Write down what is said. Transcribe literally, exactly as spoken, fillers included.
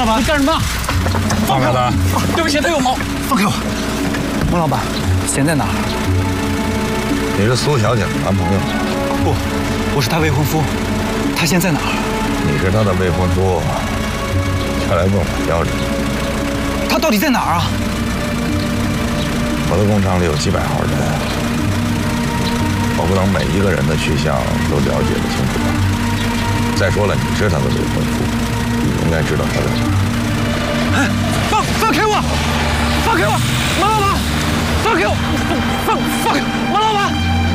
老板， 你干什么？ 放开他！ 对不起，他有毛。 放开我！孟老板，钱在哪儿？ 你是苏小姐的男朋友？ 不，我是她未婚夫。她现在哪儿？ 你是她的未婚夫，却来问我要人。 她到底在哪儿啊？ 我的工厂里有几百号人，我不能每一个人的去向都了解得清楚吧？再说了，你是她的未婚夫，你应该知道她在哪儿。 哎，放放开我！放开我！孟老板，放开我！放放放开！孟老板！